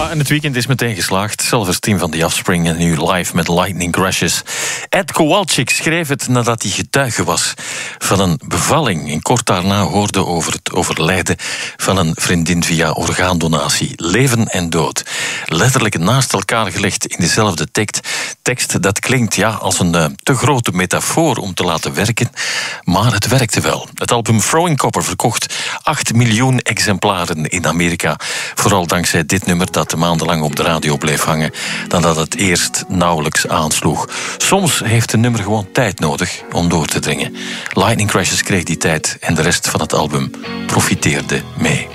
Ja, en het weekend is meteen geslaagd. Self-Esteem van The Offspring en nu live met Lightning Crashes. Ed Kowalczyk schreef het nadat hij getuige was van een bevalling. En kort daarna hoorde over het overlijden van een vriendin via orgaandonatie. Leven en dood. Letterlijk naast elkaar gelegd in dezelfde tekst. Dat klinkt als een te grote metafoor om te laten werken. Maar het werkte wel. Het album Throwing Copper verkocht 8 miljoen exemplaren in Amerika. Vooral dankzij dit nummer dat maandenlang op de radio bleef hangen, dan dat het eerst nauwelijks aansloeg. Soms heeft een nummer gewoon tijd nodig om door te dringen. Lightning Crashes kreeg die tijd en de rest van het album profiteerde mee.